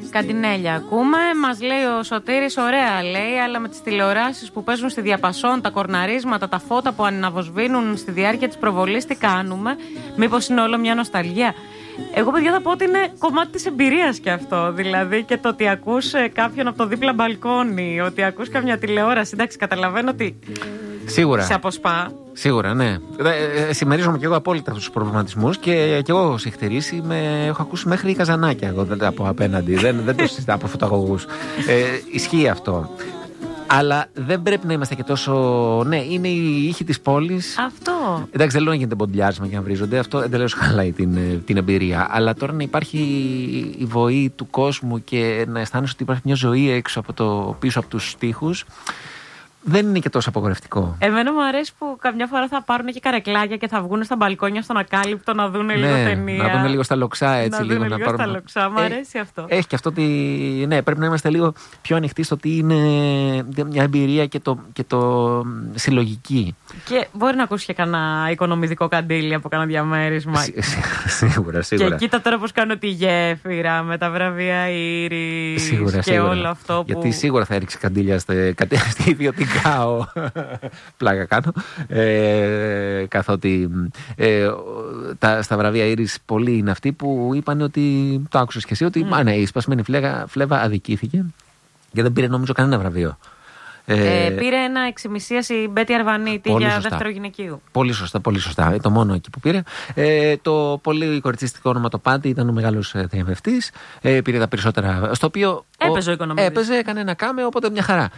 Καντινέλια ακούμε. Μας λέει ο Σωτήρης, ωραία λέει, αλλά με τις τηλεοράσεις που παίζουν στη διαπασόν, τα κορναρίσματα, τα φώτα που αναβοσβήνουν στη διάρκεια της προβολής, τι κάνουμε? Μήπως είναι όλο μια νοσταλγία? Εγώ, παιδιά, θα πω ότι είναι κομμάτι της εμπειρίας και αυτό. Δηλαδή και το ότι ακούς κάποιον από το δίπλα μπαλκόνι, ότι ακούς καμιά τηλεόραση. Εντάξει, καταλαβαίνω ότι σίγουρα σε αποσπά. Σίγουρα, ναι. Συμμερίζομαι και εγώ απόλυτα αυτούς τους προβληματισμούς και εγώ έχω συχτηρίσει. Έχω ακούσει μέχρι καζανάκια εγώ από απέναντι. δεν το συζητάω από φωταγωγούς. Ισχύει αυτό. Αλλά δεν πρέπει να είμαστε και τόσο. Ναι, είναι η ήχη της πόλης. Αυτό. Εντάξει, δεν λέω να γίνεται μποντιάρισμα και να βρίζονται. Αυτό εντελώς χαλάει την εμπειρία. Αλλά τώρα να υπάρχει η βοή του κόσμου και να αισθάνεσαι ότι υπάρχει μια ζωή πίσω από τους στίχους, δεν είναι και τόσο απογορευτικό. Εμένα μου αρέσει που καμιά φορά θα πάρουν και καρεκλάκια και θα βγουν στα μπαλκόνια στον ακάλυπτο να δουν λίγο ταινία. Να δουν λίγο στα λοξά, έτσι. Να δουν λίγο στα λοξά, μου αρέσει αυτό. Έχει και αυτό ότι. Ναι, πρέπει να είμαστε λίγο πιο ανοιχτοί στο ότι είναι μια εμπειρία και το συλλογική. Και μπορεί να ακούσει και κανένα οικονομιδικό καντήλι από κανένα διαμέρισμα. Σίγουρα. Και κοίτα τώρα πώς κάνω τη γέφυρα με τα βραβεία Ήρης και όλο αυτό που. Γιατί σίγουρα θα έριξει καντήλια στη ιδιωτική. Πλάκα κάνω. Καθότι στα βραβεία Ήρης πολλοί είναι αυτοί που είπαν ότι. Το άκουσες και εσύ, ότι η σπασμένη φλέβα αδικήθηκε και δεν πήρε νομίζω κανένα βραβείο. Πήρε ένα εξημισίας η Μπέτη Αρβανίτη για σωστά. Δεύτερο γυναικείου. Πολύ σωστά. Το μόνο εκεί που πήρε. Το πολύ κοριτσιστικό ονοματοπάτι ήταν ο μεγάλος διαμευτής. Πήρε τα περισσότερα. Στο οποίο έπαιζε, έκανε ένα κάμε, οπότε μια χαρά.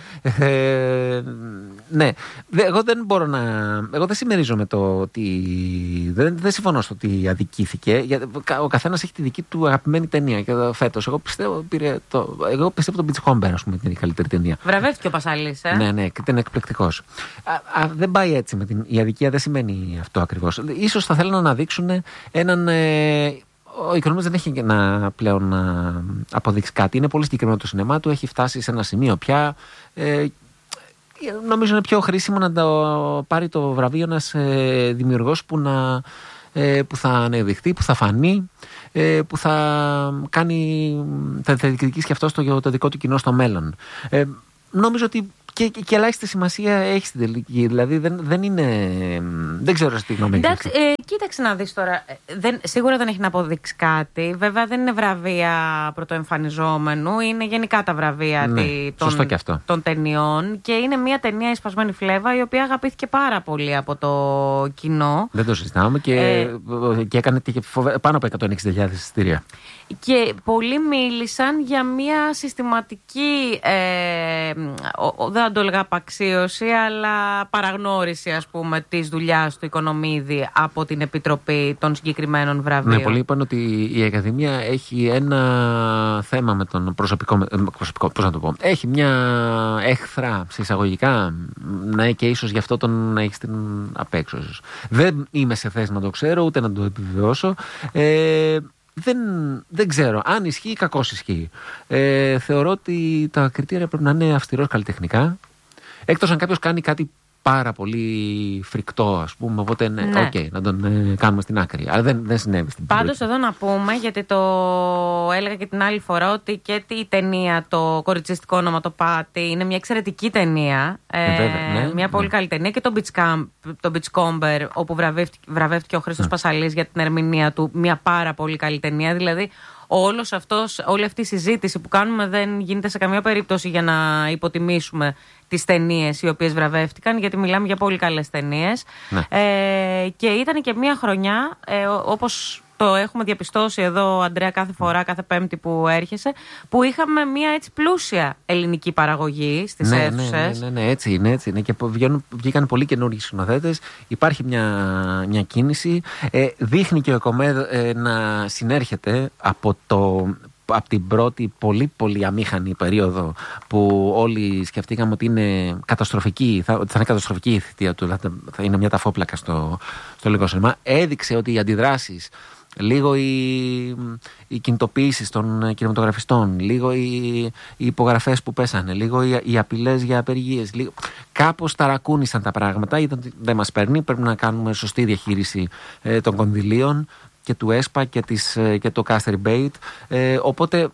Ναι. Εγώ δεν μπορώ να. Εγώ δεν συμμερίζομαι το ότι. Δεν συμφωνώ στο ότι αδικήθηκε. Ο καθένας έχει τη δική του αγαπημένη ταινία. Και φέτος, εγώ πιστεύω το Beach Comber, ας πούμε, την καλύτερη ταινία. Βραβεύτηκε ο Πασαλής. Ναι, και ήταν εκπληκτικός. Δεν πάει έτσι η αδικία, δεν σημαίνει αυτό ακριβώς. Ίσως θα θέλουν να δείξουν έναν. Ο οικονομικός δεν έχει πλέον να αποδείξει κάτι. Είναι πολύ συγκεκριμένο το σινεμά του, έχει φτάσει σε ένα σημείο πια. Νομίζω είναι πιο χρήσιμο να το πάρει το βραβείο ένας δημιουργός που θα ανεδειχθεί, που θα φανεί, που θα διεκδικήσει και αυτό το δικό του κοινό στο μέλλον. Νομίζω ότι και ελάχιστη σημασία έχει στην τελική. Δηλαδή δεν είναι. Δεν ξέρω τι γνώμη έχει. Εντάξει, κοίταξε να δεις τώρα. Σίγουρα δεν έχει να αποδείξει κάτι. Βέβαια δεν είναι βραβεία πρωτοεμφανιζόμενου. Είναι γενικά τα βραβεία των ταινιών. Και είναι μια ταινία, η Σπασμένη Φλέβα, η οποία αγαπήθηκε πάρα πολύ από το κοινό. Δεν το συζητάμε και έκανε και πάνω από 160.000 εισιτήρια. Και πολλοί μίλησαν για μια συστηματική, δεν θα το έλεγα απαξίωση, αλλά παραγνώριση, ας πούμε, της δουλειάς του Οικονομίδη από την Επιτροπή των συγκεκριμένων βραβείων. Ναι, πολλοί είπαν ότι η Ακαδημία έχει ένα θέμα με τον προσωπικό, πώς να το πω, έχει μια έχθρα συσσαγωγικά, ναι, και ίσως γι' αυτό τον έχει στην απέξω. Δεν είμαι σε θέση να το ξέρω, ούτε να το επιβεβαιώσω. Δεν ξέρω αν ισχύει ή κακώς ισχύει. Θεωρώ ότι τα κριτήρια πρέπει να είναι αυστηρός καλλιτεχνικά. Εκτός αν κάποιος κάνει κάτι πάρα πολύ φρικτό, ας πούμε. Οπότε να τον κάνουμε στην άκρη. Αλλά δεν συνέβη στην Πάντως εδώ να πούμε, γιατί το έλεγα και την άλλη φορά, ότι και η ταινία το κοριτσιστικό ονοματοπάτι είναι μια εξαιρετική ταινία. Μια πολύ καλή ταινία. Και το Beach Comber, όπου βραβεύτηκε ο Χρήστος Πασαλής για την ερμηνεία του, μια πάρα πολύ καλή ταινία. Δηλαδή όλη αυτή η συζήτηση που κάνουμε δεν γίνεται σε καμία περίπτωση για να υποτιμήσουμε τις ταινίες οι οποίες βραβεύτηκαν, γιατί μιλάμε για πολύ καλές ταινίες. Ναι. Και ήταν και μια χρονιά, όπως το έχουμε διαπιστώσει εδώ, Αντρέα, κάθε φορά, κάθε Πέμπτη που έρχεσαι, που είχαμε μια έτσι πλούσια ελληνική παραγωγή στις αίθουσες. Ναι, έτσι είναι. Και βγήκαν πολλοί καινούργιοι σκηνοθέτες. Υπάρχει μια κίνηση. Δείχνει και ο ΕΚΟΜΕΔ να συνέρχεται από την πρώτη πολύ πολύ αμήχανη περίοδο που όλοι σκεφτήκαμε ότι είναι καταστροφική, ότι θα είναι καταστροφική η θητεία του, θα είναι μια ταφόπλακα στο ελληνικό σινεμά. Έδειξε ότι οι αντιδράσεις, λίγο οι κινητοποιήσεις των κινηματογραφιστών, λίγο οι υπογραφές που πέσανε, λίγο οι απειλές για απεργίες, κάπως ταρακούνησαν τα πράγματα. Δεν μας παίρνει, πρέπει να κάνουμε σωστή διαχείριση των κονδυλίων και του ΕΣΠΑ και το Caster Bait. Οπότε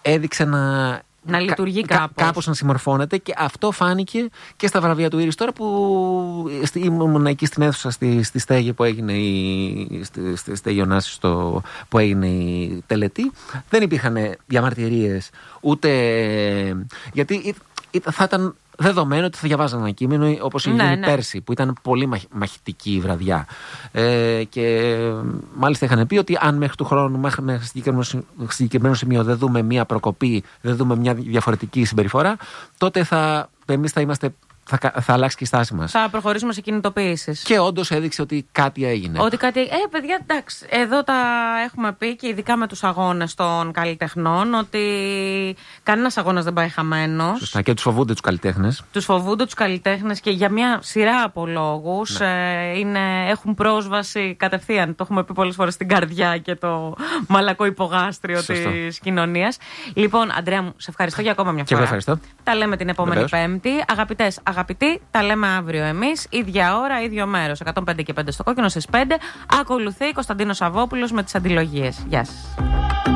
έδειξε να λειτουργεί κάπως να συμμορφώνεται, και αυτό φάνηκε και στα βραβεία του Ήρης. Τώρα που ήμουν εκεί στην αίθουσα στη στέγη που έγινε στη στέγη Ωνάσης που έγινε η τελετή, δεν υπήρχαν διαμαρτυρίες ούτε, γιατί θα ήταν δεδομένο ότι θα διαβάζαν ένα κείμενο όπως έγινε πέρσι, που ήταν πολύ μαχητική η βραδιά. Και μάλιστα είχαν πει ότι αν μέχρι του χρόνου, μέχρι συγκεκριμένο σημείο, δεν δούμε μια προκοπή, δεν δούμε μια διαφορετική συμπεριφορά, τότε εμείς θα αλλάξει και η στάση μας. Θα προχωρήσουμε σε κινητοποιήσεις. Και όντως έδειξε ότι κάτι έγινε. Παιδιά, εντάξει, εδώ τα έχουμε πει και ειδικά με τους αγώνες των καλλιτεχνών, ότι κανένας αγώνας δεν πάει χαμένος. Σωστά, και τους φοβούνται τους καλλιτέχνες. Τους φοβούνται τους καλλιτέχνες και για μια σειρά από λόγους. Έχουν πρόσβαση κατευθείαν, το έχουμε πει πολλές φορές, στην καρδιά και το μαλακό υπογάστριο της κοινωνίας. Λοιπόν, Αντρέα μου, σε ευχαριστώ για ακόμα μια φορά. Και εγώ ευχαριστώ. Τα λέμε την επόμενη Πέμπτη. Αγαπητοί, τα λέμε αύριο εμείς. Ίδια ώρα, ίδιο μέρος. 105 και 5 στο κόκκινο, στις 5. Ακολουθεί Κωνσταντίνος Σαββόπουλος με τις αντιλογίες. Γεια σας.